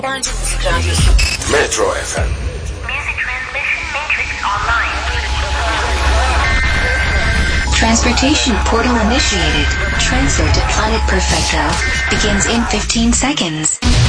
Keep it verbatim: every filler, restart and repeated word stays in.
Yabancı Müzik Radyosu. Metro F M. Music Transmission Matrix Online. Transportation portal initiated. Transfer to Planet Perfecto begins in fifteen seconds.